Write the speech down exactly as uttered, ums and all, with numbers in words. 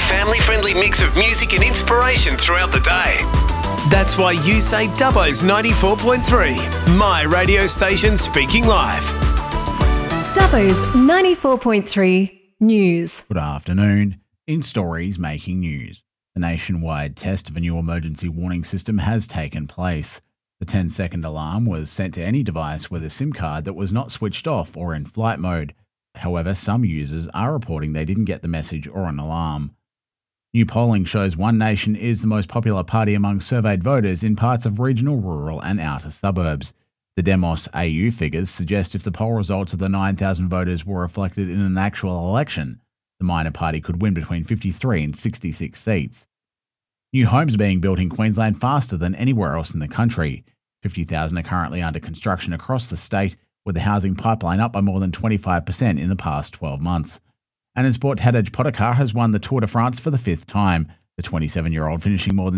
family-friendly mix of music and inspiration throughout the day. That's why you say Dubbo's ninety-four point three, my radio station speaking live. Dubbo's ninety-four point three News. Good afternoon. In stories making news, the nationwide test of a new emergency warning system has taken place. The ten-second alarm was sent to any device with a SIM card that was not switched off or in flight mode. However, some users are reporting they didn't get the message or an alarm. New polling shows One Nation is the most popular party among surveyed voters in parts of regional, rural and outer suburbs. The Demos A U figures suggest if the poll results of the nine thousand voters were reflected in an actual election, the minor party could win between fifty-three and sixty-six seats. New homes are being built in Queensland faster than anywhere else in the country. fifty thousand are currently under construction across the state, with the housing pipeline up by more than twenty-five percent in the past twelve months. And in sport, Tadej Pogačar has won the Tour de France for the fifth time, the twenty-seven-year-old finishing more than